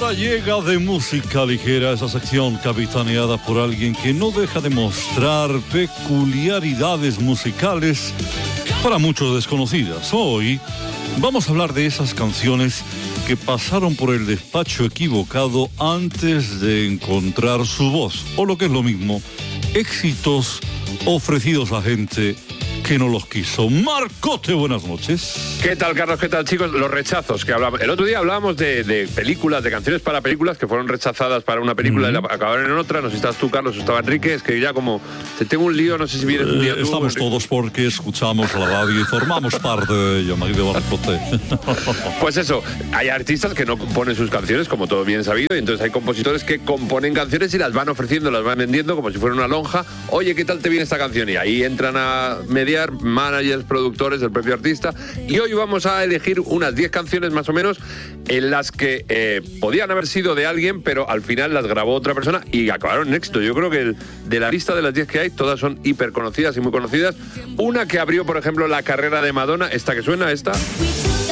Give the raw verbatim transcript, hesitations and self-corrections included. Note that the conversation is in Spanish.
hora llega de música ligera, esa sección capitaneada por alguien que no deja de mostrar peculiaridades musicales para muchos desconocidas. Hoy vamos a hablar de esas canciones que pasaron por el despacho equivocado antes de encontrar su voz, o lo que es lo mismo, éxitos ofrecidos a gente que no los quiso. Marcote, buenas noches. ¿Qué tal, Carlos? ¿Qué tal, chicos? Los rechazos que hablamos. El otro día hablábamos de, de películas, de canciones para películas que fueron rechazadas para una película mm-hmm. y acabaron en otra. No sé si estás tú, Carlos, o estaba Enrique. Es que ya como te tengo un lío, no sé si vienes un día eh, tú. Estamos Enrique. Todos porque escuchamos la radio y formamos parte de ella, Marcote. Pues eso, hay artistas que no componen sus canciones, como todo bien sabido, y entonces hay compositores que componen canciones y las van ofreciendo, las van vendiendo como si fuera una lonja. Oye, ¿qué tal te viene esta canción? Y ahí entran a mediar managers, productores, el propio artista. Y hoy vamos a elegir unas diez canciones más o menos en las que eh, podían haber sido de alguien, pero al final las grabó otra persona y acabaron en éxito. Yo creo que el, de la lista de las diez que hay, todas son hiper conocidas y muy conocidas. Una que abrió, por ejemplo, la carrera de Madonna, esta que suena, esta...